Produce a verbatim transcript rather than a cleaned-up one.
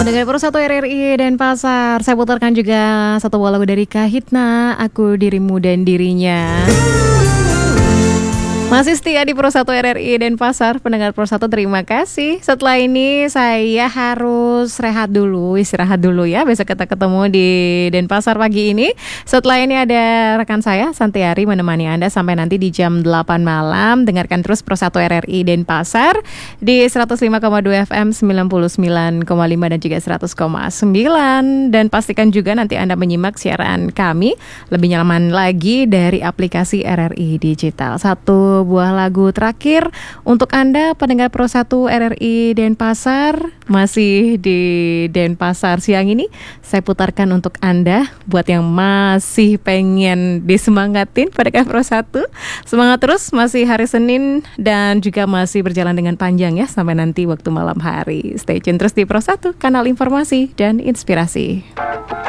Pendengar Pro satu R R I Denpasar, saya putarkan juga satu buah lagu dari Kahitna, Aku Dirimu dan Dirinya. Masih setia di Pro satu R R I Denpasar, pendengar Pro satu terima kasih. Setelah ini saya harus rehat dulu, istirahat dulu ya. Besok kita ketemu di Denpasar pagi ini. Setelah ini ada rekan saya Santiari menemani Anda sampai nanti di jam delapan malam. Dengarkan terus Pro satu R R I Denpasar di seratus lima koma dua F M, sembilan puluh sembilan koma lima dan juga seratus koma sembilan. Dan pastikan juga nanti Anda menyimak siaran kami lebih nyaman lagi dari aplikasi R R I Digital. Satu buah lagu terakhir untuk Anda pendengar Pro satu R R I Denpasar, masih di Denpasar siang ini. Saya putarkan untuk Anda buat yang masih pengen disemangatin pendengar Pro satu. Semangat terus, masih hari Senin dan juga masih berjalan dengan panjang ya sampai nanti waktu malam hari. Stay tune terus di Pro satu, kanal informasi dan inspirasi.